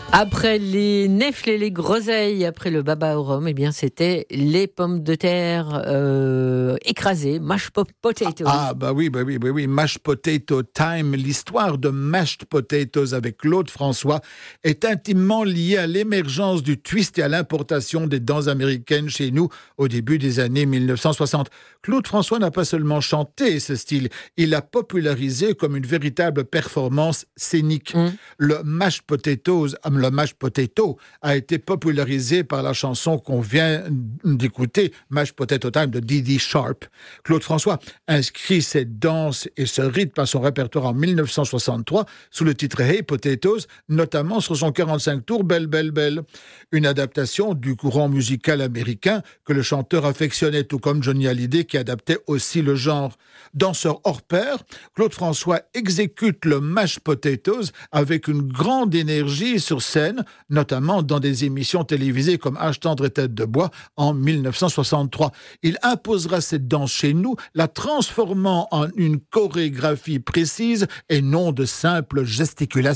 Après les nèfles et les groseilles, après le baba au rhum, eh bien c'était les pommes de terre écrasées, mashed potatoes. Bah oui, mashed potato time. L'histoire de mashed potatoes avec Claude François est intimement liée à l'émergence du twist et à l'importation des dents américaines chez nous au début des années 1960. Claude François n'a pas seulement chanté ce style, il l'a popularisé comme une véritable performance scénique. Le mashed potato a été popularisé par la chanson qu'on vient d'écouter, Mashed Potato Time de Dee Sharp. Claude François inscrit cette danse et ce rythme à son répertoire en 1963 sous le titre Hey Potatoes, notamment sur son 45 tours Belle Belle Belle. Une adaptation du courant musical américain que le chanteur affectionnait, tout comme Johnny Hallyday qui adaptait aussi le genre. Danseur hors pair, Claude François exécute le mashed potatoes avec une grande énergie sur scène, notamment dans des émissions télévisées comme Âge tendre et tête de bois en 1963. Il imposera cette danse chez nous, la transformant en une chorégraphie précise et non de simples gesticulations.